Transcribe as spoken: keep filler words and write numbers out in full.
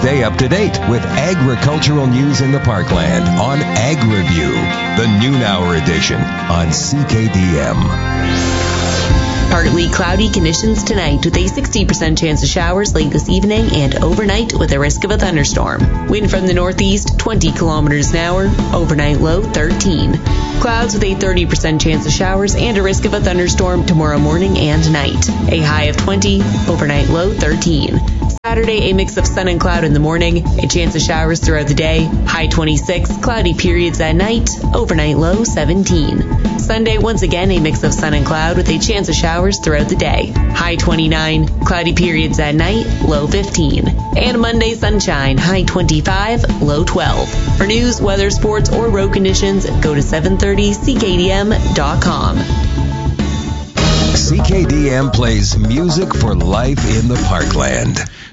Stay up to date with agricultural news in the Parkland on Ag Review, the noon hour edition on C K D M. Partly cloudy conditions tonight with a sixty percent chance of showers late this evening and overnight with a risk of a thunderstorm. Wind from the northeast, twenty kilometers an hour. Overnight low, thirteen. Clouds with a thirty percent chance of showers and a risk of a thunderstorm tomorrow morning and night. A high of twenty, overnight low, thirteen. Saturday, a mix of sun and cloud in the morning, a chance of showers throughout the day, high twenty-six, cloudy periods at night, overnight low seventeen. Sunday, once again, a mix of sun and cloud with a chance of showers throughout the day, high twenty-nine, cloudy periods at night, low fifteen. And Monday, sunshine, high twenty-five, low twelve. For news, weather, sports, or road conditions, go to seven thirty C K D M dot com. C K D M plays music for life in the Parkland.